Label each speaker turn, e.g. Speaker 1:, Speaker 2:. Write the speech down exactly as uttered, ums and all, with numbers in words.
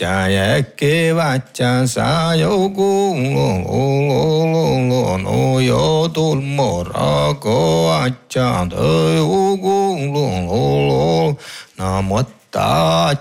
Speaker 1: cha ye ke va cha sa yo gu lo lo lo lo no yo tu mo ra ko a cha de u gu lo lo lo nam mô ta